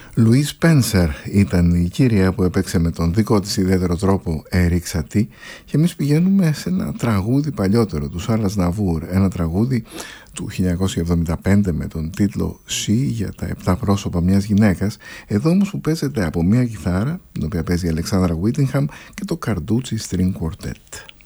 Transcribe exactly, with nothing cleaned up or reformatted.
Λουί Σπένσερ ήταν η κυρία που έπαιξε με τον δικό της ιδιαίτερο τρόπο Eric Satie, και εμείς πηγαίνουμε σε ένα τραγούδι παλιότερο του Σάρλ Αznavour, ένα τραγούδι του χίλια εννιακόσια εβδομήντα πέντε με τον τίτλο She, για τα επτά πρόσωπα μιας γυναίκας, εδώ όμως που παίζεται από μια κιθάρα, την οποία παίζει η Αλεξάνδρα Βίτιγχαμ, και το Καρντούτσι String Quartet.